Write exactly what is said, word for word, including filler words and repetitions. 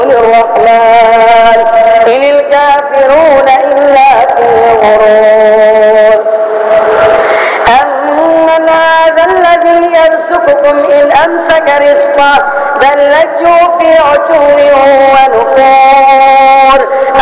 الرحمن إن الكافرون إلا في غرور أمن هذا الذي يرزقكم إن أمسك رزقه بل لجوا في عتو ونفور